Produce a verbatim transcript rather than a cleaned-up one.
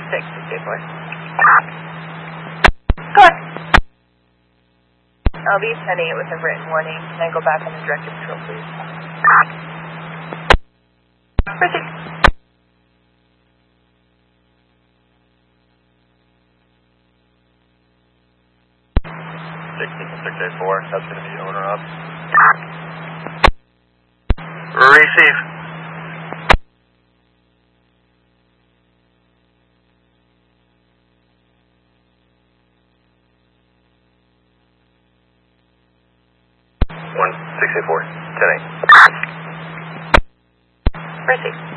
six six four. Go ahead. I'll be sending it with a written warning. Can I go back on the directed patrol, please? Proceed. sixteen six eight four, that's going to be owner up. Receive. one six eight four, ten eight. Proceed.